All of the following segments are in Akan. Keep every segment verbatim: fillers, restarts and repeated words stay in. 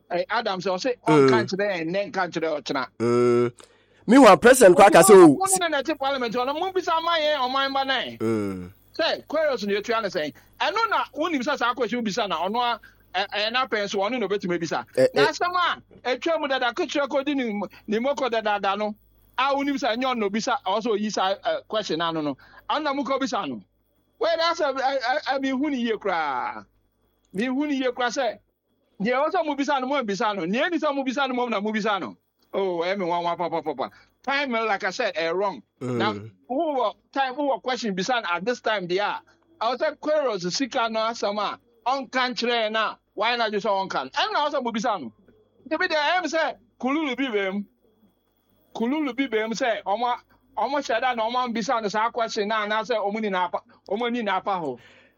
eh Adam say say on country and then country ochna mm meanwhile president kwaka say o no na te parliament on mo bisa amaye on man ba nai mm say queries no etua na say eno na woni bisa sa question bisa na ono e na pen so ono no betime bisa na sama etwa mu dada kechira ko di ni ni moko dada dada no a woni bisa nyon no bisa also yi sa question na no no ana mu ko bisa no where that's I mean hu ni ye kra mi hu ni ye kra say ye also mu bisa no mo bisa no ni eni sa mu bisa no mo na mu bisa no oh I mean one one papa papa time like I said uh, wrong mm. Now who time who question bisa at this time they are I was like queries sika no sama on country na why not just on can and also mu bisa no they be there am say kululu bi bem kululu bi bem say omo omo shada na omo bisa no sa question na na say omo ni na apa omo ni na apa ho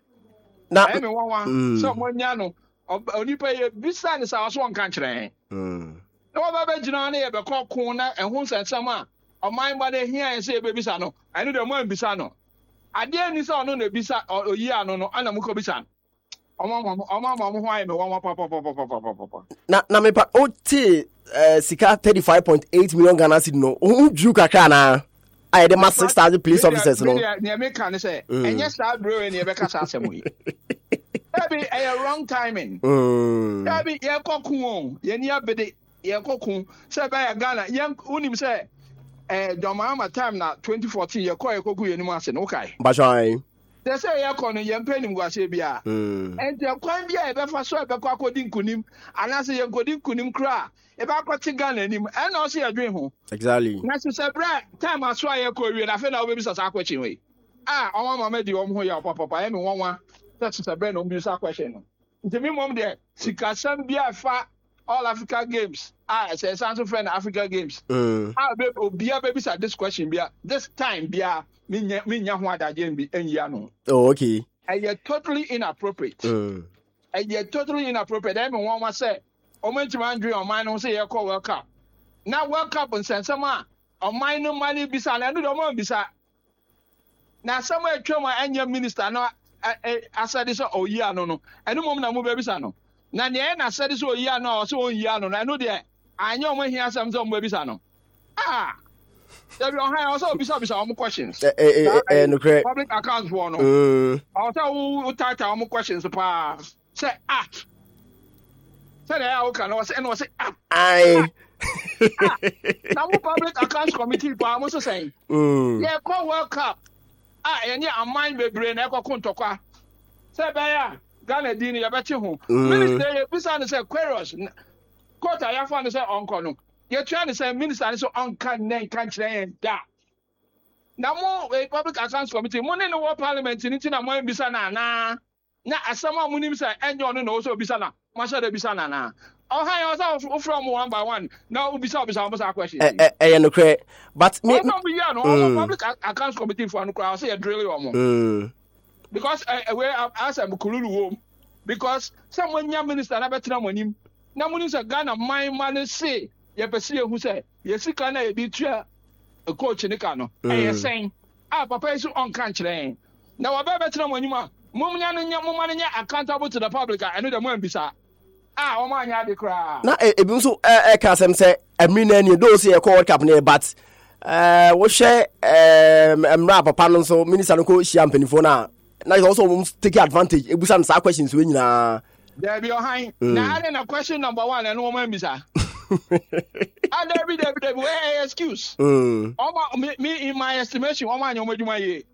na I mean one one so mo nya no onipa ye bisa no sa so on country mm no baba jina na ye be kokon na ehun sensam a oman ba de hia say be bisa no I know the man bisa no ade ani say ono na bisa oyi ano no ana mu ko bisa omo omo omo ho aye me one papa papa papa papa na na me pa o ti sika thirty-five point eight million Ghana cedi no o ju kakra na I the mass six thousand police officers no ne me kan say enye sa bro e ne be ka sa asem yi that be a wrong timing mm that be ye kokun ye ni abede ye kokun say ba Ghana ye unim say eh Jomama time na twenty fourteen ye ko ye koku ye ni mu ase no kai ba shai they say ye ko no ye mpanim gwase bia mm and the kwan bia e be fa so e be kwa kodi nkunim anase ye kodi nkunim kra e ba kwati Ghana nim e na o se ye dwen ho exactly na so say bra time aso ye ko wie na fe na o be bisa sa kwachi we ah o mama di o mo ya papa papa e me wonwa that's a brand on bisa question nti me mom de sikasam bia fa all Africa games ah say Sanso friend Africa games mm ah be obia be bisa this question bia this time bia me me nya ho adaje bi enyi ano oh okay and you're totally inappropriate mm and you're totally inappropriate I mean one one say o menchi mandre on mine no say ye call World Cup now World Cup on sensama on mine no money bisa na no do mo bisa na somewhere twema anya minister no asade so oyi ano no enu mom na mo be bisa no na ne na asade so oyi ano o so oyi ano na enu de anya o mo hia asam so mo be bisa no ah there be on high also bisa bisa o mo questions eh eh eh no correct public accounts for no mm I say who tata o mo questions pa say ah say there o can o say no say ah ai na mo public accounts committee pa mo so say mm yeah call World Cup ah yenye amman bebre na ekoko ntokwa se be ya Ghana din ya beti ho minister ye bisa ne say queries court ya fa ne say onko no ye try ne say minister ne so onka nen kan kire da na mo public accounts committee mo ne no parliament ni tina mo bisa na na na asama mo ni bisa enyo no no so bisa na ma sha da bisa na na oh hi also from one by one now bisa bisa almost a question eh eh no correct but me no be ya no public accounts committee for no crowd say you drill your mom because uh, where as am kululu home because someone nya minister na betra monim na muni say Ghana man man say ye pese ye hu say ye sika na ye bi tua a coach ni ka no eh saying ah papa is on kan kire na wa ba betra monim a mum nya no nya mum nya accountable to the public I know the mo bisa ah o ma nya de kra na e bi so e ka sem say amri na ni do say e call cap na but eh wo hwe eh mra papa no so minister no ko shia mpanifo na na also take advantage e busa na questions we nyina there be behind na are na question number one and no man bisa and every day there be excuse mm o me in my estimation o ma nya o madwuma ye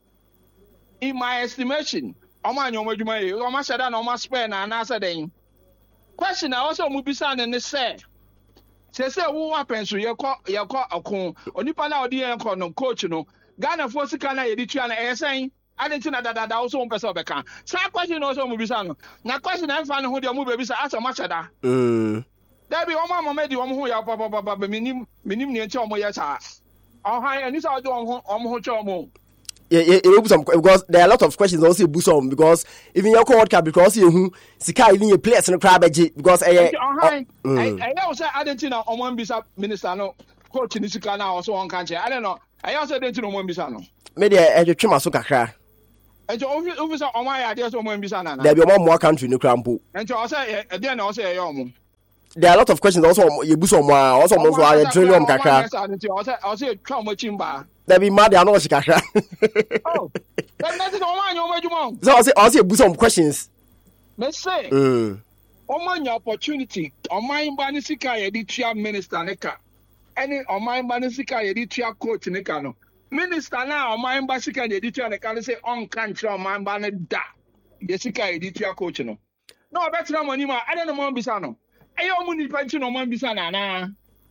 in my estimation o ma nya o madwuma ye o ma shada na o ma spare na na say den question na also mu bisa na ne say say say wo wapen so ye ko ye ko akon onipa na odi ye ko no coach no Ghana for sika na ye di tua na e say adenti na dada da also mpesa obeka sa question also mu bisa no na question na mfa ne ho de mu be bisa asa ma chada mm da bi o ma mama di o mu ho ya papa papa be minim minim ne nche o mo ye cha o han ani sa do o ho o mo ho cha o mo yeah yeah because there are a lot of questions also busum because even your court card because you sika even your players no crab because eh I I know say adenti na o mo bisa minister no coach ni sika na also on kan che I don't know I also adenti no mo bisa no me dey e twema so kakra enjo officer o ma ya dey so mo bisa na na there be o mo country no krampo enjo o say e dey na o say e yo mo there are a lot of questions also you buso mo also mo so a trillion kakra also twa mo chimba there be mad and no kakra oh that is all man you mo so also also buso some questions me say mm oman opportunity oman ba ni sika ye di tua minister neka any oman ba ni sika ye di tua coach neka no minister na oman ba sika ye di tua neka say on country oman ba ne da ye sika ye di tua coach no no better money ma I don't know mo bisa no ayo mu ni panchi no mo bisa na na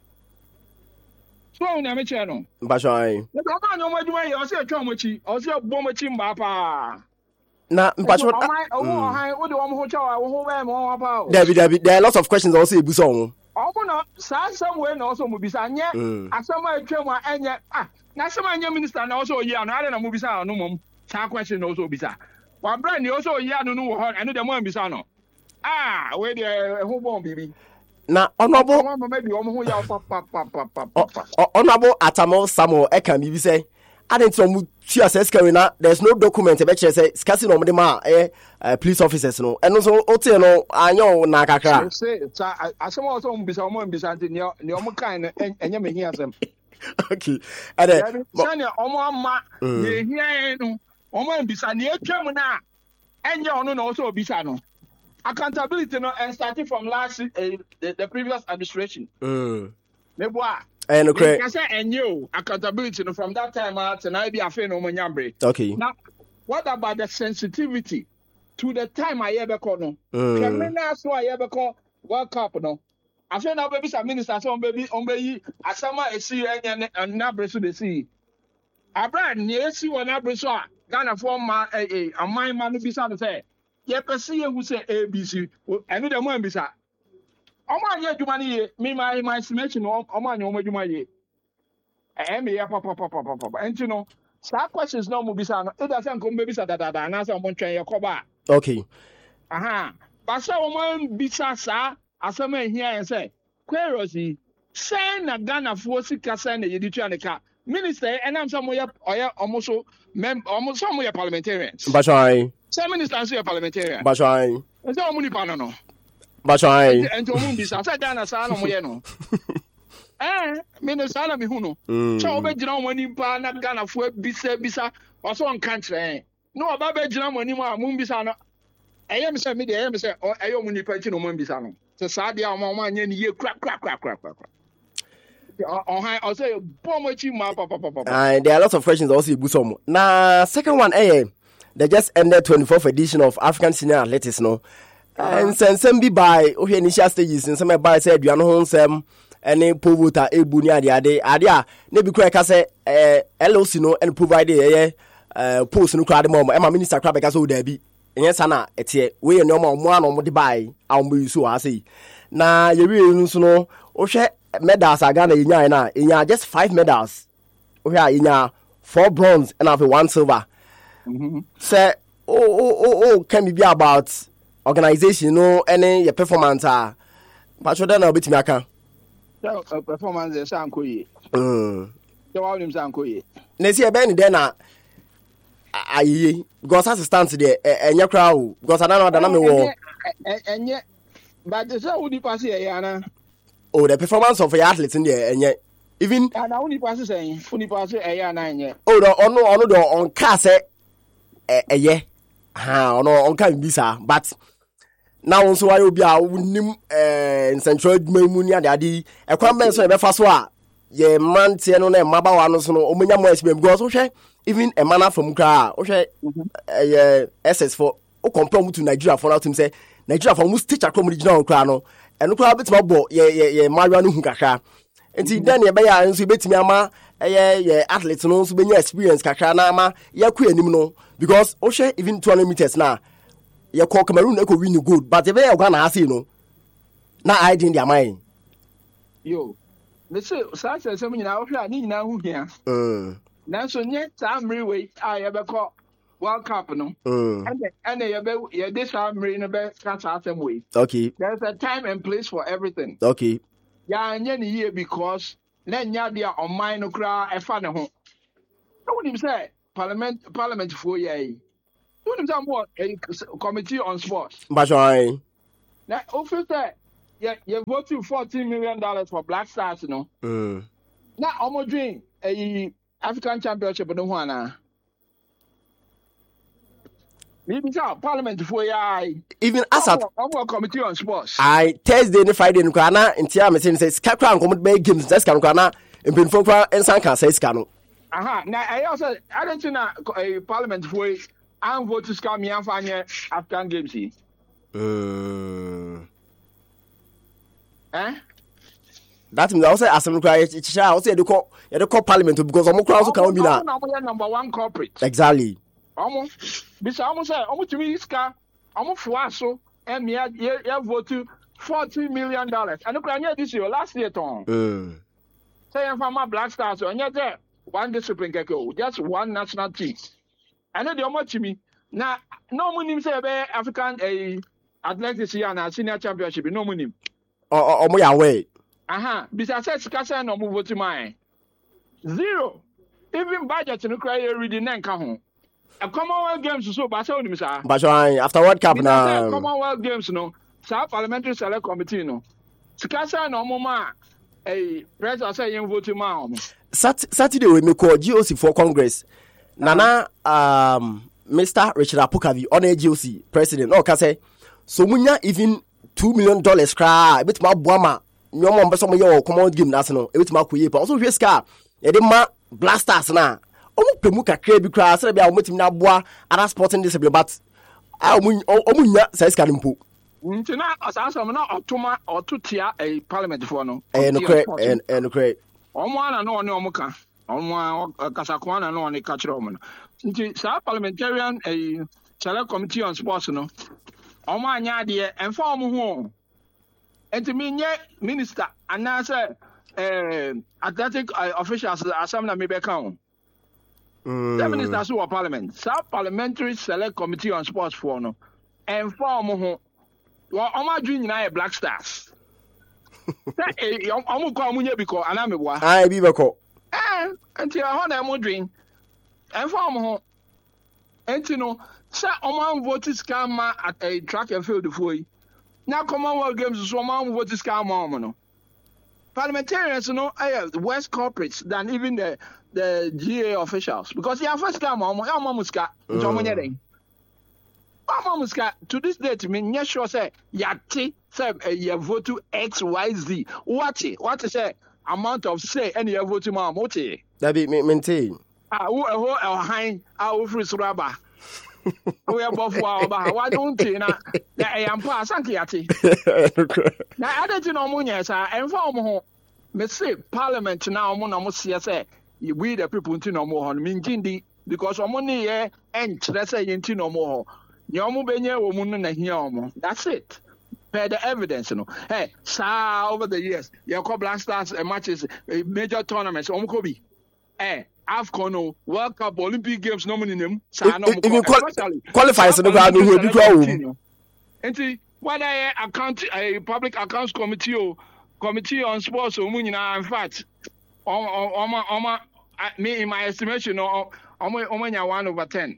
so na me che no ba shai na ba no mo adwuma ye o se atwa mo chi o se bo mo chi mba pa na mpacho o mai o ho han wo de wo ho chawa wo ho ba mo wa pa there be there be there are lots of questions also ebuso on o mo no sa some way na also mo bisa nye asama atwa mu anya ah na asama anya minister na also yi anu ale na mo bisa no mom sa question na also bisa wa brand ni also yi anu no wo ho anu de mo bisa no ah we dey who born baby na honorable honorable Atamo Samuel Ekam bi say adent no tua say scary na there's no document e be chere say skasi no ma eh police officers no eno so ote no anyo na kakra say asem also mbisa mo mbisa nti ne o mo kan no enye me hia asem okay ade sane omo ama ye hia no omo mbisa ne atwam na enye ono na also obisa no accountability no and starting from last uh, the, the previous administration. Mm. Maybe and okay. I say and you accountability no from that time out and I be a fan of Manyambre. Okay. Now, what about the sensitivity to the time I ever call no? Mm. Can me now so I ever call World Cup no? I say now baby some minister so baby on baby asama esi and and nabre so they see. Abra near see one nabre so Ghana form ma eh a my man be sound say. Ye pese ye who say A B C enu de mo ambisa omo anye adwuma ne ye me my my estimation omo anye omo adwuma ye eh me ya papa papa papa enti no sa questions no mo bisa no e da say nko mo bisa da da da na say omo ntwen ye koba okay aha ba say omo bisa sa asema ehia ye say query say na Ghana fo sika say na ye di tua ne ka minister enam say mo ye oye omo so mem omo so mo ye parliamentarians ba shai say minister and say parliamentarian ba shai e say omo ni pa no no ba shai enti omo bisa say Ghana sa no mo ye no eh minister na mi hu no so obejira omo ni pa na Ghana fo bisa bisa waso on country no oba bejira omo ni mo a mo bisa no eye me say me dey eye me say eye omo ni pa nti no mo bisa no se sa dia omo omo anya ni ye kra kra kra kra kra on high I say bomb chi ma papa papa and there are lots of questions also ebuso na second one eh they just ended twenty-fourth edition of African Senior Athletics no uh-huh. And sensem bi by ohwe initial stages in some by say aduano ho nsem any povota ebu ni ade ade ade a na bi kura ka say eh L O C no and provide eh eh post no kura de mom e ma minister kura be ka so da bi enye sana etie we no ma omo ano mo de bai a omo yusu ha say na ye wi nso no ohwe medals aga na yenya na yenya just five medals ohwe a yenya four bronze and have one silver. Mm-hmm. Say oh oh oh oh can be about organization no any your performance ah but so then I'll be to me aka so performance is ankoye mm so how him ankoye na see e be ni there na ayi because assistant there enya kra o because I don't know na me wo enye but so who di pass here yana oh the performance of your athletes in there enye even na who di pass say who di pass here yana enye oh no ono ono do on car say eye ha ono on kan bi sa but now nso wa obi a unim eh central adwuma ni ade ade ekwan ben so e be fa so a ye man tie no na maba wa no so no omenya mo experience because wo hwe even a man from kra wo hwe eh S S for o compare mu to Nigeria for now to say Nigeria for mu teacher from regional kra no eno kra betima bo ye ye ye maria no hu kakra enti dan ye be ya nso betimi ama eh ye athlete no nso benya experience kakra na ama ye kwa anim no because wo hwe even two hundred meters na ye call Cameroon e ko win gold but e be ya Ghana ha say no na I din dia man yo me say sa say say me nyina wo hwe ani nyina hu hia mm na so nye samri we a ye be call World Cup no mm and and ye be ye this samri no be ka sa same way okay there's a time and place for everything okay ya nya ni here because na nya dia on mine no kra e fa ne ho no nim say parliament parliament for ye no nim say what a committee on sports ba join na officer yeah, you vote to fourteen million dollars for Black Stars, you know. Mm. Now, I'm going to drink a African Championship in the one. Maybe so, Parliament for ya. Even as at I'm committee on sports. I Thursday and Friday in Ghana, and Tia Messin says, Capran come make games, that's Ghana, and Pin Fokra and Sanka says Cano. Aha, now I also, I don't know a Parliament for I'm voting to scam me and find African games. Mm. Eh? That means I also ask them to cry. It's also the call, the call Parliament because I'm crowds can't be now. Number one corporate. Exactly. Almost. Bisa almost say almost to me iska almost for so and me you vote to forty million dollars. And look at this year last year ton. Mm. Say I'm from Black Stars and yet there one discipline keko just one national team. And then the almost to me now no money say be African a athletics here and senior championship no money. Oh oh my way. Aha, bisa say sika say no move to mine. Zero. Even budget no cry reading nan ka ho. A Commonwealth Games so ba say onim sa. But after World Cup now. Commonwealth Games no. Sa Parliamentary Select Committee no. Sika say no mo ma eh president say yen vote ma o. Saturday we make call G O C for Congress. Nana um Mister Richard Apokavi on a G O C president. No ka say so munya even two million dollars cry bit ma boama. Nyomo mbeso mo ye Commonwealth Game na se no. E bit ma koye pa. Also hwe ska e de ma Blasters na. Omu pemu kakra bi kra se bia omutim na boa other sporting discipline but omu omu nya sai ska nimpo nti na asanso na otuma otutia e parliament for no eh no kre eh no kre omu ana no ne omu ka omu kasako ana no ne ka kire omu no nti sa parliamentarian eh select committee on sports no omu anya de emfa omu ho enti minye minister anase eh athletic uh, officials assembly me be kan. Mm. The ministers who are parliament, South Parliamentary Select Committee on Sports for no, and form who, well, I'm not doing Black Stars. I'm call Munya because I'm a boy. I be bako. Eh, until I heard I'm doing, and form who, and you know, sir, I'm voting scammer at a track and field for you. Now, Commonwealth Games, so I'm voting scammer, no. Parliamentarians, you know, are worse corporates than even the the G A officials because they are first come on Mamuska, Jomonering. Mamuska, to this day, to me, yes, sure, say, Yati, say, you vote to X Y Z. What it? What is say amount of say, and you vote to Mamoti? That be maintain. Ah, who a high, our free rubber. We are both why don't you know? I am pass Sankiati. Now, I don't know, Munya, and for me say Parliament now, Monamosia say. We the people to no more on Minjindi because I'm only here and let's say into no more. Yomu Benya woman and Yomo. That's it. Per the evidence, you know. Hey, sa over the years, your Black Stars and matches, major tournaments, Omkobi. Hey, AFCON, World Cup, Olympic Games, no minimum. If you qualify, so the ground will be grown. And what I account a public accounts committee committee on sports, in fact. Um, um, um, um, me in my estimation, um, um, um, one over ten.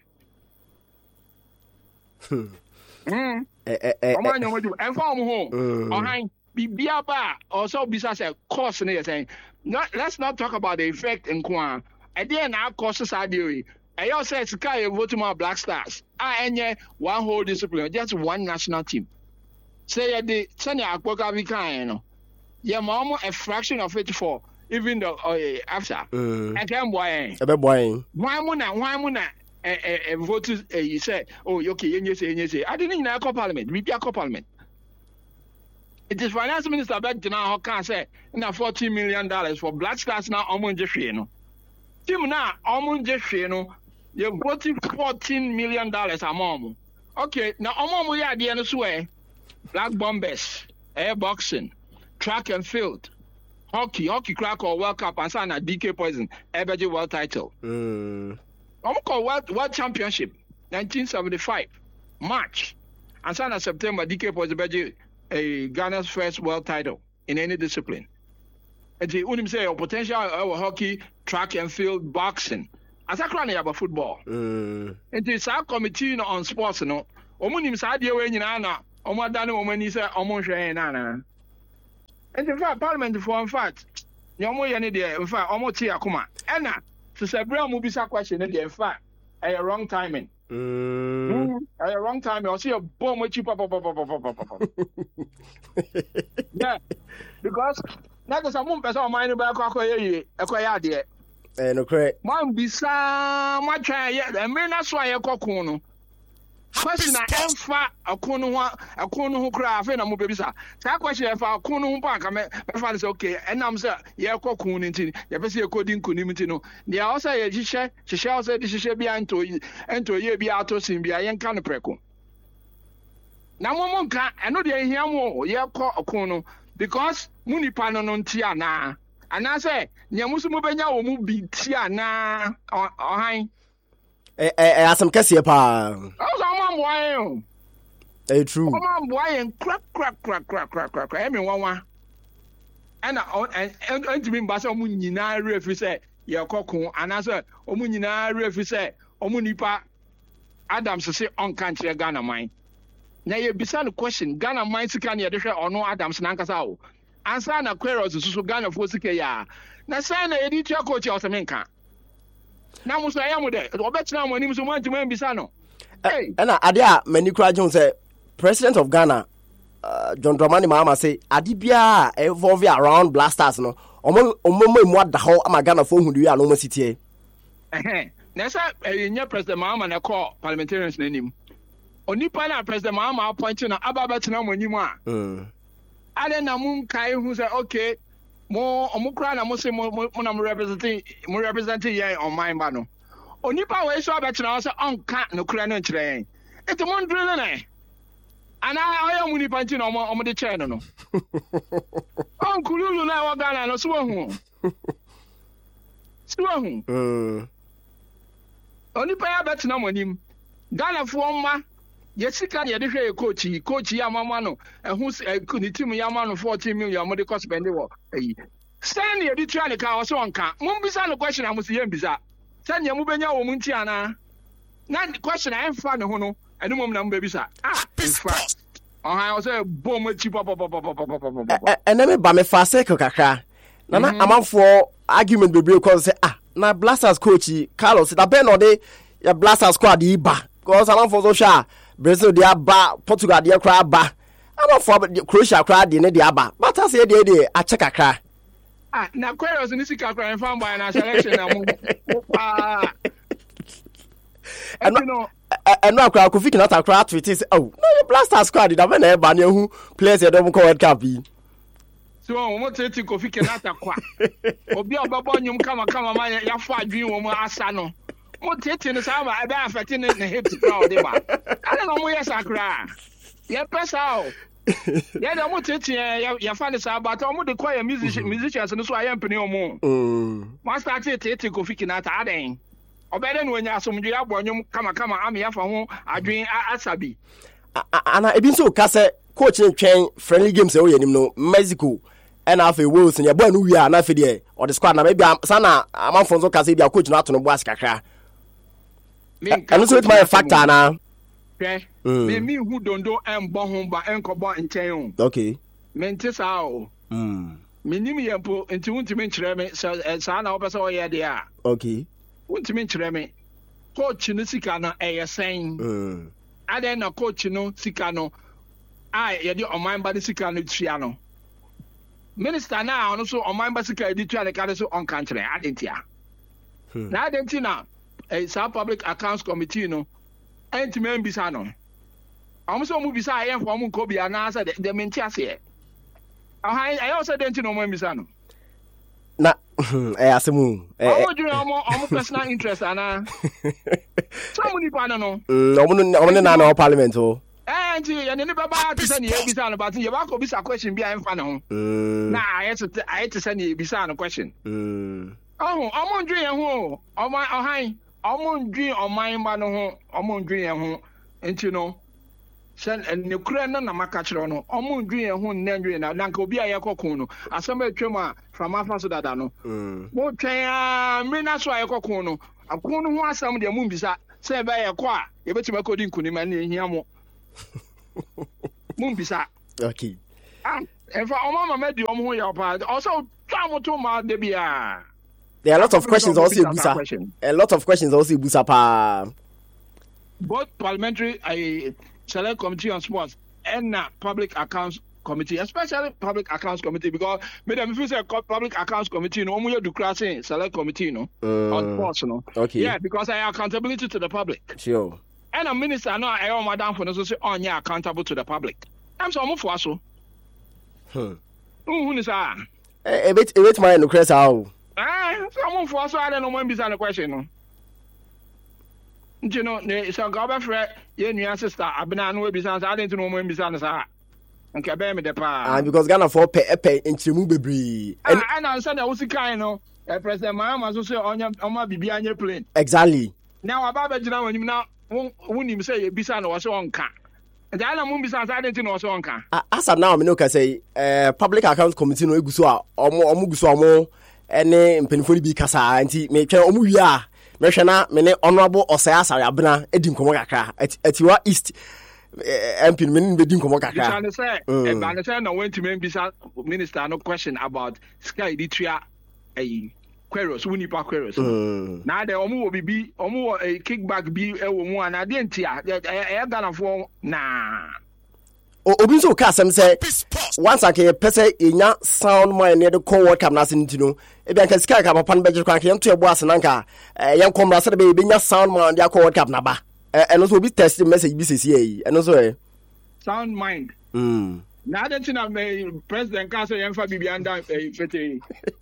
Hmm. Hmm. Um, I know what you. And from home, behind Bibiaba also besides a course, and saying, not let's not talk about the effect in Kwan. And then our courses are doing. I also said, Sky vote to my Black Stars. I and one whole discipline, just one national team. Say the Sanya Akboka Vikano. Yeah, mama, a fraction of it for. Even though uh, after I can't buy a boy. Why muna, why muna a voters you say, oh, okay, and you say, and you say, I didn't know parliament, we be a parliament. It is finance minister back to now, can say, now forty million dollars for Black Stars now, almost just you know. Tim now, almost just you know, you're voting fourteen million dollars a mom. Okay, now, almost we are the end of way. Black Bombers, air boxing, track and field. Hockey, hockey crack or World Cup and sign a D K Poison, Ebergy World title. Mm. I'm called World, World Championship, nineteen seventy-five, March. And sign a September, D K Poison, Ebergy, a Ghana's first world title in any discipline. And the Unim say, potential uh, hockey, track and field, boxing. As I cry about football. Mm. And the South Committee on Sports, no, Omunim Sadia when you know, Omadano, when he said, Omo Nana. And in fact, Parliament for in fact, no more any day, in fact, almost here, come on. Anna, to say, Brown will be some question, in fact, a wrong timing. Mm. A wrong timing. I'll see a bomb with you, papa, papa, papa, papa. Yeah, because now there's a moon person on mine about a quay idea. And okay, man, be some much, yeah, and men that's why a cocoon. Question I am fat a corner, a corner who craft and a mobile. That question if I corner back, I may find okay, and I'm sir, yeah, cocoon into the see a coding kunimino. The also a share, she shall say this shall be unto you, and to ye be out of sim be a young can preco. Now, one can, I know they hear more, yeah, call a corner because Munipan on Tiana. And I say, Yamusumubenya will move be Tiana or Hein. Eh, eh, asam kese pa. Oh, I'm why. Eh, true. I'm why and crack, crack, crack, crack, crack, crack. I mean, one. And and and to me, Basa Munina referee say, "Your cocoon," and I said, "Omunina referee say, Omunipa Adams say on country Ghana mine." Now you beside the question, Ghana mine can you or no Adams Nankasao? Answer na queries so Ghana for ya. Na say na edit your coach or something. Now, Musa Yamude, Robert Nam when he was one to Membisano. Hey, and I dare many cry Jones say, President of Ghana, uh, John Dramani Mama say, Adibia evolve around blasters, no, Omo Omo what the whole Amagana phone who do you know city. Eh, Nessa, a President Mama and a call parliamentarians name. Only Pana President Mama appointing a Ababatinam when you are. I then a moon Kai who said, okay. Mo omukra na mo se mo na mo representing mo representing yen on my bano onipa we so abetena so onka no kura no nkyerɛ enti mo ndre ne ana ayo mu nipa nti no mo mo de kyerɛ no no onkululu na wa Ghana no so hu so hu mm onipa ya betena mo nim Ghana fo mma yesika ye de hwɛ coach coach ya mama no ehu ni team ya mama no fourteen million mo de cost spend wo ayi send ye de try ne ka so onka mo bisa no question am so ye mbisa send ye mo benya wo munti ana na question I fa ne ho no enu mom na mo be bisa ah in fact oh I say bom chi pop pop pop pop pop and me ba me fa circle kakra na na amanfo argument bebre ko say ah na Blasters coach Carlos da ben no de ya Blasters squad yi ba because amanfo so sha Brazil they aba, Portugal they cry aba. I don't for Croatia cry they ne they aba. But I say they they a check a cry. Ah, na Queros ni sika cry and found by na selection na mo. Ah. And no and no cry Kofi Kinata cry tweet say oh, no the Blasters squad that when e ba ne hu players they don't call World Cup bi. So mo tete Kofi Kinata kwa. Obi obabo nyum kama kama ma ya fa adwin wo mo asa no. Mo tete no sama ebe afete ne hip crowd dey ba. I don't know yes akra. Ye pesa o. Ye da mo tete ya fa ne sa but mo de choir musician musicians no so ayem pene omo. Mm. Mo start tete Kofi Kinata aden. Obede no nya asomdwe abonyum kama kama am ya fa ho adwen asabi. Ana ebi nso ka se coach ntwen friendly games e wo yanim no Mexico and half a Wales nya bo anu wi a na fe de or the squad na maybe sana amanfo nso ka se bia coach no ato no bo askakra. I know my factor now. Okay. Me me who don't do em bo ho ba enko bo nchen o. Okay. Me ntisa o. Mm. Me nim yempo enti wuntimi nkyere me sa na obese o ye de a. Okay. Wuntimi nkyere me. Coach no sika no eyesen. Mm. Aden na coach no sika no ai ye de oman ba de sika no tua no. Minister na ono so oman ba sika de tua ne ka de so on kankyere adentia. Hmm. Na adentina a South Public Accounts Committee no enti men bisa no amuso mu bisa ayen fo mu nkobi ana say the menti ase ahan ayo say denti no mo bisa no na eh asemu eh omo dure omo omo personal interest ana so mu ni pa no no omo no omo na na parliament o eh enti ye ne baba to say ne bisa no but ye ba ko bisa question bi ayen fa no na ayeto ayeto say ne bisa no question mm oh omo ndwe ye ho omo ahan Omundri oman ba no ho omundri ye ho enti no sen ne kura na na maka kire no omundri ye ho nnandwe na nanka obi aye kokon no asem atwem a from afa so dada no mo twen a me na so aye kokon no akon no ho asam de mu bisa se be ye ko a ye betima kodi nkuni ma ne ehia mo mu bisa okay ah In fact, Omama made the Omo Yapa. Also, travel to my debia. There are a lot of questions also, Busa. A lot of questions also, Busa. Pa. Both parliamentary uh, select committee on sports and uh, public accounts committee, especially public accounts committee, because madam, if you say public accounts committee, no, we do classing select committee, no, mm. on sports, no. Okay. Yeah, because I have accountability to the public. Sure. And a minister, no, I am madam for the say, oh, yeah, accountable to the public. I'm so much for so. Hmm. Who is that? A bit, a bit, my no crest how. Ah, someone for so I don't know when be the question, no. You know, so go back for your sister. I've been on business. I didn't know when business are. Okay, bear me the pa. And because Ghana for pay pay in Chimu baby. And I said I was kind of President Mahama so say on your on my baby on your plane. Exactly. Now about Bejina when you now when you say bisa no was on car. And I know business I didn't know was on car. As of now, me no can say uh public accounts committee no eguso a omo omo guso omo ene mpenifo bi kasa anti me twa omo wi a mehwena me ne honorable Osaya Sarabna edi nkomo kakra atiwa east M P me ne edi nkomo kakra you say e ba say na went to me bisa minister no question about sky ditria eh queries woni pa queries na de omo wo bibi omo wo a kickback bi e wo mu ana de ntia e Ghana fo na obi so ka asem say once ake pese enya sound mind ne de call World Cup na asenti no e bi anka sika ka papa no beje kwan ka yento ebo asenanka yen komra se de be nya sound mind de call World Cup na ba eno so obi test message bi sesi yi eno so e sound mind mm na adenti na president ka say yen fa bibi anda pete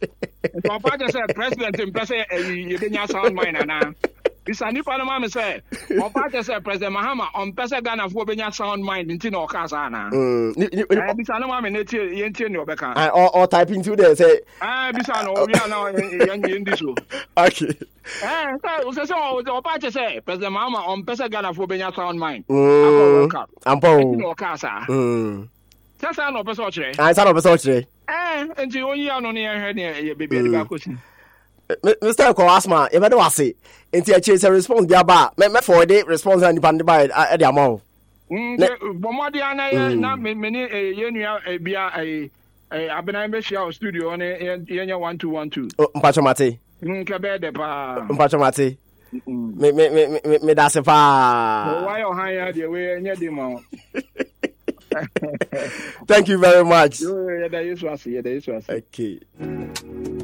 so papa say president impese e be nya sound mind na bisa nipa no ma me say papa say president Mahama on pese Ghana fo be nya sound mind nti na o ka sa na mm bisa no ma me netie yen tie ne obeka ah or type into there say ah bisa no we na yen yen diso okay eh so so so papa say president Mahama on pese Ghana fo be nya sound mind mm ampo no ka sa mm sasa no pese o kire ah sa no pese o kire eh nti onyi ano ne hwe ne bebe de ba kosi Mister Kowasma, you better say, and teach a response, dear bar, me for a day response and depend by at the amount. Hm, Bomadiana, not many a year, a beer, a Abenameshia studio on a one two one two. Pachamati. Cabe de pa. Pachamati. Me, me, me, me, that's a far. Why or higher the way near the mount. Thank you very much. Okay.